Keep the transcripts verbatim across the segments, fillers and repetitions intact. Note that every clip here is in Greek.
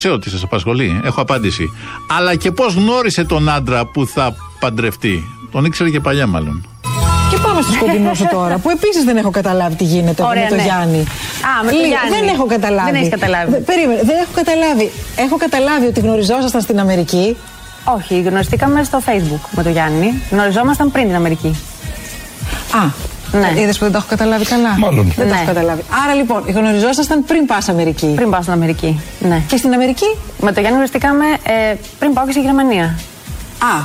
Ξέρω ότι σας απασχολεί, έχω απάντηση. Αλλά και πώς γνώρισε τον άντρα που θα παντρευτεί. Τον ήξερε και παλιά μάλλον. Και πάμε στο σκοτεινό σου τώρα, που επίσης δεν έχω καταλάβει τι γίνεται. Ωραία, με τον ναι. Γιάννη. Α, με τον Γιάννη. Δεν έχω καταλάβει. Δεν έχεις καταλάβει. Περίμενε, δεν έχω καταλάβει. Έχω καταλάβει ότι γνωριζόσασταν στην Αμερική. Όχι, γνωριστήκαμε στο Facebook με τον Γιάννη. Γνωριζόμασταν πριν την Αμερική. Α, ναι. Είδες που δεν το έχω καταλάβει καλά. Μάλλον. Δεν ναι. το έχω καταλάβει. Άρα λοιπόν, γνωριζόσασταν πριν πας Αμερική. Πριν πάω στην Αμερική. Ναι. Και στην Αμερική. Με τον Γιάννη γνωριστήκαμε ε, πριν πάω και στη Γερμανία. Α.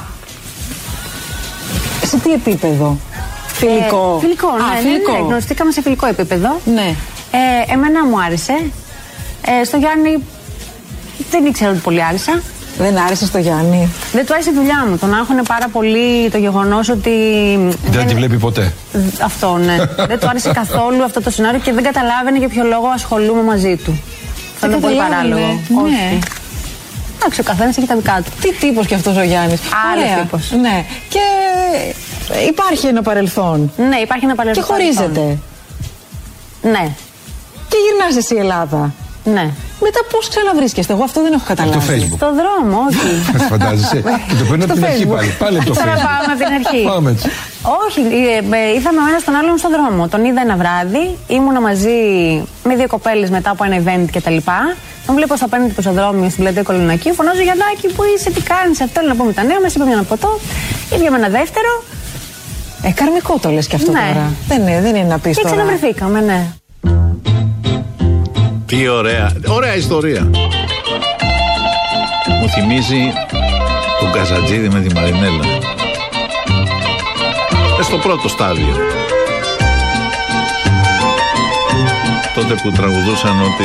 Σε τι επίπεδο? Φιλικό. Ε, φιλικό, ναι, Α, ναι, φιλικό. ναι, ναι. Γνωριστήκαμε σε φιλικό επίπεδο. Ναι. Ε, εμένα μου άρεσε. Ε, στο Γιάννη δεν ήξερα ότι πολύ άρεσα. Δεν άρεσε στο Γιάννη. Δεν του άρεσε η δουλειά μου. Τον άγχωνε πάρα πολύ το γεγονός ότι. Δεν, δεν τη βλέπει ποτέ. Αυτό, ναι. Δεν του άρεσε καθόλου αυτό το σενάριο και δεν καταλάβαινε για ποιο λόγο ασχολούμαι μαζί του. Θα ήταν πολύ παράλογο. Ναι. Όχι. Εντάξει, ο καθένας έχει τα δικά του. Τι τύπος κι αυτός ο Γιάννης. Άλλος τύπος. Ναι. Και υπάρχει ένα παρελθόν. Ναι, υπάρχει ένα παρελθόν. Και χωρίζετε. Ναι. Και γυρνάς εσύ Ελλάδα. Ναι. Μετά πώς ξαναβρίσκεστε? Εγώ αυτό δεν έχω καταλάβει. Από το Facebook. Στο δρόμο, όχι. Φαντάζεσαι. Και το παίρνω από την αρχή πάλι. Πάλι από το Τώρα Facebook. πάμε από την αρχή. Πάμε έτσι. Όχι, ήρθαμε ο ένας τον άλλον στον δρόμο. Τον είδα ένα βράδυ, ήμουνα μαζί με δύο κοπέλες μετά από ένα event κτλ. Τον βλέπω στα παίρνει το πεζοδρόμιο στην πλατεία Κολονακίου. Φωνάζω, Γιαννάκη, που είσαι, τι κάνεις? Αυτό θέλω να πούμε τα νέα μας. Είπαμε ένα ποτό. Ήπιαμε ένα δεύτερο. Ε, καρμικό το λες κι αυτό ναι. τώρα. Δεν είναι, δεν είναι να πεις και τώρα. Και ξαναβρεθήκαμε, ναι. Τι ωραία, ωραία ιστορία. Μου θυμίζει τον Καζατζίδη με τη Μαρινέλα. Ε, στο πρώτο στάδιο. Τότε που τραγουδούσαν ότι